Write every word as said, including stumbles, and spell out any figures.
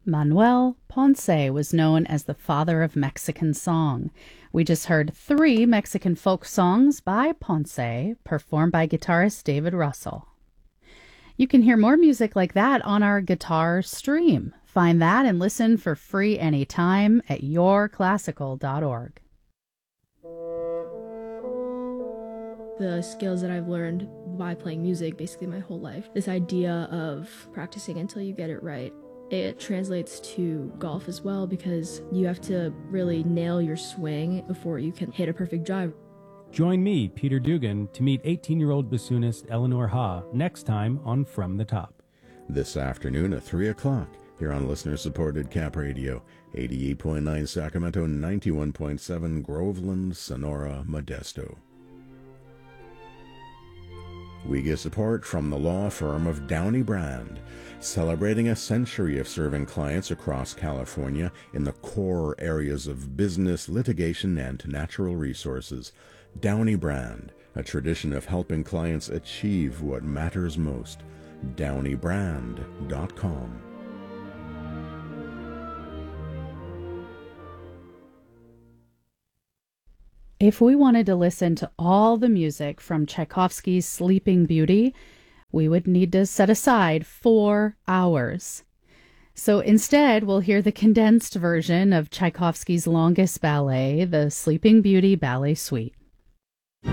Manuel Ponce was known as the father of Mexican song. We just heard three Mexican folk songs by Ponce, performed by guitarist David Russell. You can hear more music like that on our guitar stream. Find that and listen for free anytime at your classical dot org. The skills that I've learned by playing music basically my whole life, this idea of practicing until you get it right, it translates to golf as well, because you have to really nail your swing before you can hit a perfect drive. Join me, Peter Dugan, to meet eighteen-year-old bassoonist Eleanor Ha next time on From the Top. This afternoon at three o'clock here on listener-supported Cap Radio, eighty-eight point nine Sacramento, ninety-one point seven Groveland, Sonora, Modesto. We get support from the law firm of Downey Brand, celebrating a century of serving clients across California in the core areas of business, litigation, and natural resources. Downey Brand, a tradition of helping clients achieve what matters most. downey brand dot com. If we wanted to listen to all the music from Tchaikovsky's Sleeping Beauty, we would need to set aside four hours. So instead, we'll hear the condensed version of Tchaikovsky's longest ballet, the Sleeping Beauty Ballet Suite.